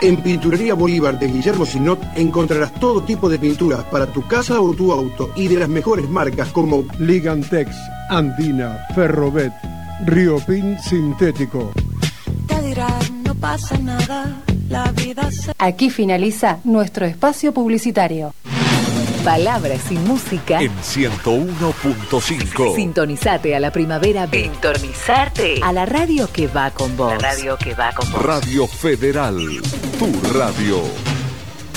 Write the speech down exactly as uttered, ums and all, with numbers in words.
En Pinturería Bolívar de Guillermo Sinot encontrarás todo tipo de pinturas para tu casa o tu auto y de las mejores marcas como Ligantex, Andina, Ferrobet, Riopin Sintético. Te dirán, no pasa nada, la vida se... Aquí finaliza nuestro espacio publicitario. Palabras y música en ciento uno punto cinco. Sintonizate a la primavera. Sintonizarte a la radio que va con vos. La radio que va con vos. Radio Federal, tu radio.